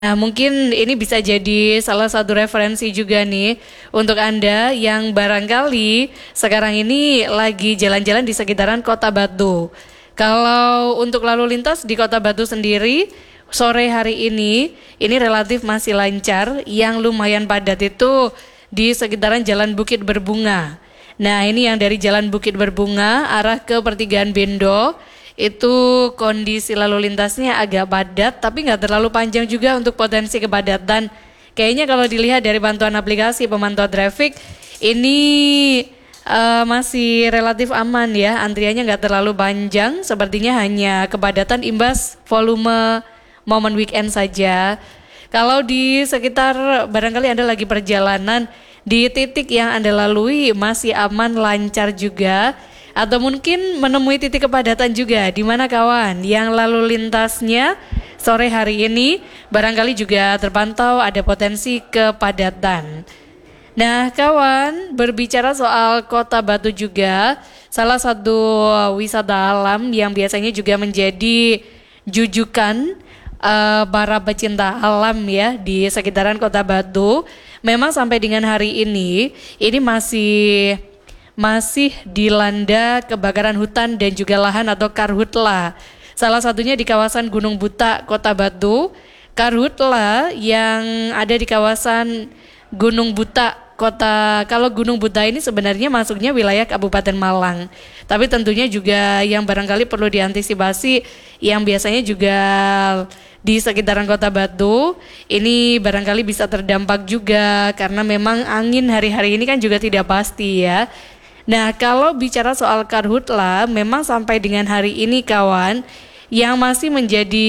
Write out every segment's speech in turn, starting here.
Nah, mungkin ini bisa jadi salah satu referensi juga nih untuk Anda yang barangkali sekarang ini lagi jalan-jalan di sekitaran Kota Batu. Kalau untuk lalu lintas di Kota Batu sendiri, sore hari ini relatif masih lancar, yang lumayan padat itu di sekitaran Jalan Bukit Berbunga. Nah, ini yang dari Jalan Bukit Berbunga arah ke Pertigaan Bendo, itu kondisi lalu lintasnya agak padat tapi nggak terlalu panjang juga untuk potensi kepadatan. Kayaknya kalau dilihat dari bantuan aplikasi pemantau traffic ini masih relatif aman ya, antriannya nggak terlalu panjang, sepertinya hanya kepadatan imbas volume momen weekend saja. Kalau di sekitar barangkali Anda lagi perjalanan di titik yang Anda lalui masih aman, lancar juga. Atau mungkin menemui titik kepadatan juga. Di mana kawan yang lalu lintasnya sore hari ini barangkali juga terpantau ada potensi kepadatan. Nah kawan, berbicara soal Kota Batu juga salah satu wisata alam yang biasanya juga menjadi jujukan para pecinta alam ya di sekitaran Kota Batu. Memang sampai dengan hari ini masih dilanda kebakaran hutan dan juga lahan atau karhutla. Salah satunya di kawasan Gunung Buta, Kota Batu. Karhutla yang ada di kawasan Gunung Buta, kalau Gunung Buta ini sebenarnya masuknya wilayah Kabupaten Malang. Tapi tentunya juga yang barangkali perlu diantisipasi yang biasanya juga di sekitaran Kota Batu ini barangkali bisa terdampak juga karena memang angin hari-hari ini kan juga tidak pasti ya. Nah, kalau bicara soal karhutla, memang sampai dengan hari ini kawan, yang masih menjadi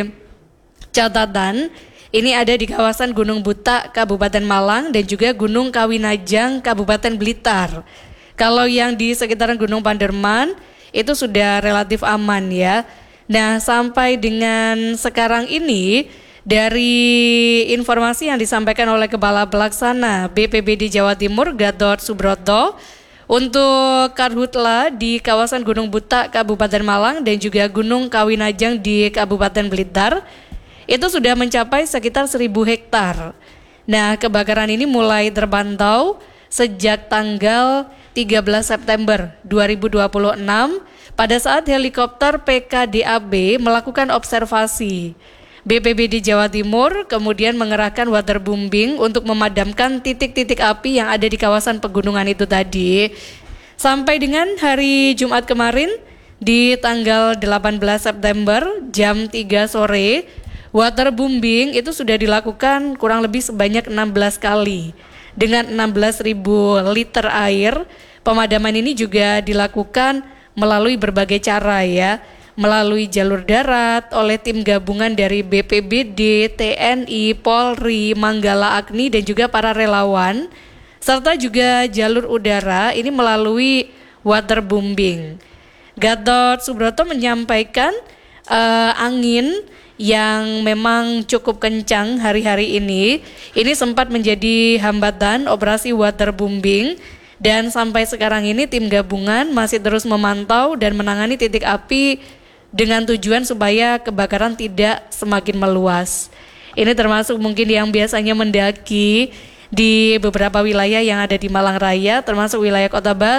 catatan, ini ada di kawasan Gunung Buta, Kabupaten Malang, dan juga Gunung Kawinajang, Kabupaten Blitar. Kalau yang di sekitaran Gunung Panderman, itu sudah relatif aman ya. Nah, sampai dengan sekarang ini, dari informasi yang disampaikan oleh Kepala Pelaksana BPBD Jawa Timur, Gatot Subroto, untuk karhutla di kawasan Gunung Buta, Kabupaten Malang dan juga Gunung Kawinajang di Kabupaten Blitar itu sudah mencapai sekitar 1.000 hektar. Nah, kebakaran ini mulai terpantau sejak tanggal 13 September 2026 pada saat helikopter PKDAB melakukan observasi. BPBD Jawa Timur kemudian mengerahkan waterbombing untuk memadamkan titik-titik api yang ada di kawasan pegunungan itu tadi. Sampai dengan hari Jumat kemarin di tanggal 18 September jam 3 sore, waterbombing itu sudah dilakukan kurang lebih sebanyak 16 kali dengan 16.000 liter air. Pemadaman ini juga dilakukan melalui berbagai cara ya, melalui jalur darat oleh tim gabungan dari BPBD, TNI, Polri, Manggala Agni dan juga para relawan, serta juga jalur udara ini melalui waterbombing. Gatot Subroto menyampaikan angin yang memang cukup kencang hari-hari ini sempat menjadi hambatan operasi waterbombing. Dan sampai sekarang ini tim gabungan masih terus memantau dan menangani titik api dengan tujuan supaya kebakaran tidak semakin meluas. Ini termasuk mungkin yang biasanya mendaki di beberapa wilayah yang ada di Malang Raya, termasuk wilayah Kota Batu.